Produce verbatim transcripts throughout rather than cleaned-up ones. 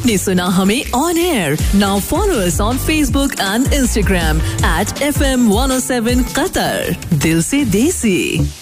आपने सुना हमें on air. Now follow us on Facebook and Instagram at F M one O seven Qatar. दिल से देसी।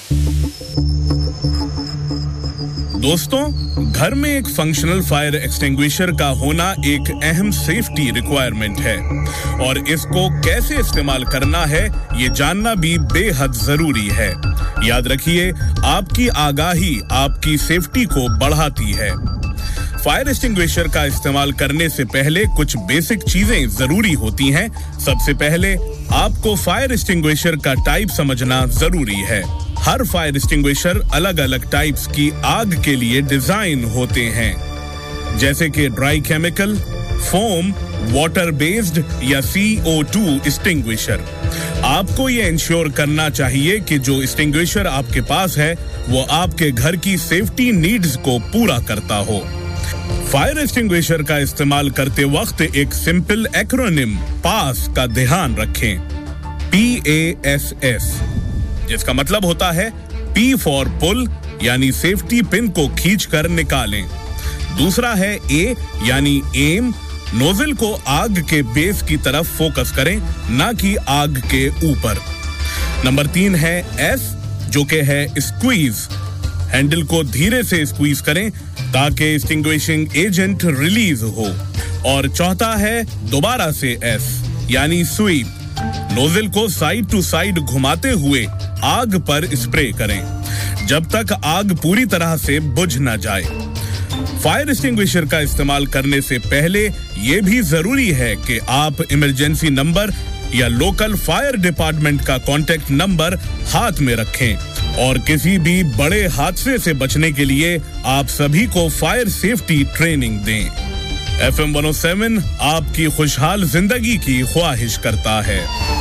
दोस्तों, घर में एक फंक्शनल फायर एक्सटिंग्विशर का होना एक अहम सेफ्टी रिक्वायरमेंट है और इसको कैसे इस्तेमाल करना है ये जानना भी बेहद जरूरी है। याद रखिए, आपकी आगाही आपकी सेफ्टी को बढ़ाती है। फायर एक्सटिंग्विशर का इस्तेमाल करने से पहले कुछ बेसिक चीजें जरूरी होती हैं। सबसे पहले आपको फायर एक्सटिंग्विशर का टाइप समझना जरूरी है। हर फायर एक्सटिंग्विशर अलग अलग टाइप्स की आग के लिए डिजाइन होते हैं, जैसे कि dry chemical, foam, water based या सी ओ टू एक्सटिंग्विशर। आपको यह इंश्योर करना चाहिए कि जो एक्सटिंग्विशर आपके पास है वो आपके घर की सेफ्टी नीड्स को पूरा करता हो। फायर एक्सटिंग्विशर का इस्तेमाल करते वक्त एक सिंपल एक्रोनिम पास का ध्यान रखें। पी ए एस एस, जिसका मतलब होता है पी फॉर पुल, यानी सेफ्टी पिन को खींच कर निकालें। दूसरा है ए यानी एम, नोजल को आग के बेस की तरफ फोकस करें, ना कि आग के ऊपर। नंबर तीन है एस, जो के है स्क्वीज, हैंडल को धीरे से स्क्वीज करें ताकि एक्सटिंग्विशिंग एजेंट रिलीज हो। और चौथा है दोबारा से एस यानी स्वीप, नोजल को साइड टू साइड घुमाते हुए आग पर स्प्रे करें जब तक आग पूरी तरह से बुझ न जाए। फायर एक्सटिंग्विशर का इस्तेमाल करने से पहले यह भी जरूरी है कि आप इमरजेंसी नंबर या लोकल फायर डिपार्टमेंट का कॉन्टेक्ट नंबर हाथ में रखें और किसी भी बड़े हादसे से बचने के लिए आप सभी को फायर सेफ्टी ट्रेनिंग दें। F M one O seven आपकी खुशहाल जिंदगी की ख्वाहिश करता है।